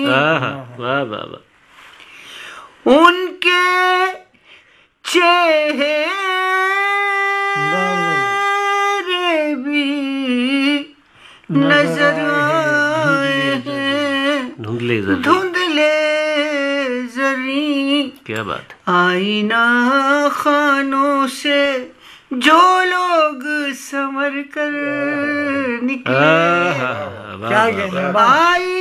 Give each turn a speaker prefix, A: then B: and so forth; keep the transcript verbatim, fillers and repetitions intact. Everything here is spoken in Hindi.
A: वाह वाह वाह।
B: उनके चेहरे भी नजर आए हैं
A: धुंधले जरी,
B: धुंधले जरी।
A: क्या बात।
B: आईना खानों से जो लोग समर कर निकले, क्या कहना।